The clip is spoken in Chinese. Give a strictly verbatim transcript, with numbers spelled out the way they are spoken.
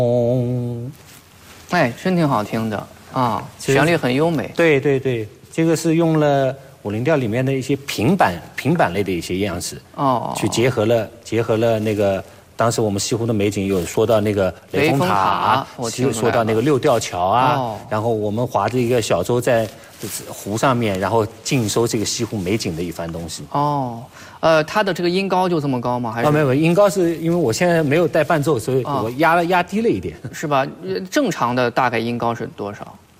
嗡， 哎，真挺好听的啊，旋律很优美。 对对对，这个是用了五零调里面的一些平板平板类的一些样式哦，去结合了结合了那个。当时我们西湖的美景有说到那个雷峰塔，又说到那个六吊桥啊，哦、然后我们划着一个小舟在湖上面，然后尽收这个西湖美景的一番东西。 哦，呃，它的这个音高就这么高吗？还是？ 哦，没有，没有，音高是因为我现在没有带伴奏，所以我压了、哦、压低了一点。 是吧？正常的大概音高是多少？